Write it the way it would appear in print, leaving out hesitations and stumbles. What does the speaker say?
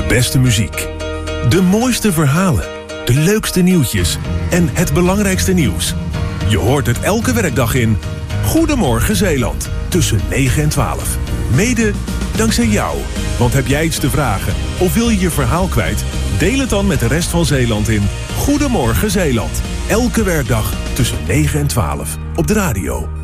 beste muziek. De mooiste verhalen. De leukste nieuwtjes. En het belangrijkste nieuws. Je hoort het elke werkdag in Goedemorgen Zeeland. Tussen 9 en 12. Mede dankzij jou. Want heb jij iets te vragen of wil je je verhaal kwijt? Deel het dan met de rest van Zeeland in Goedemorgen Zeeland. Elke werkdag tussen 9 en 12 op de radio.